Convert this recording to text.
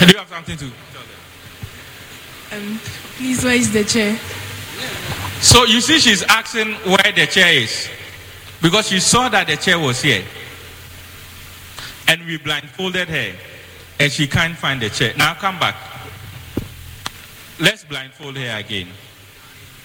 Do you have something to tell them? Please, where is the chair? So you see, she's asking where the chair is because she saw that the chair was here, and we blindfolded her, and she can't find the chair. Now come back. Let's blindfold her again.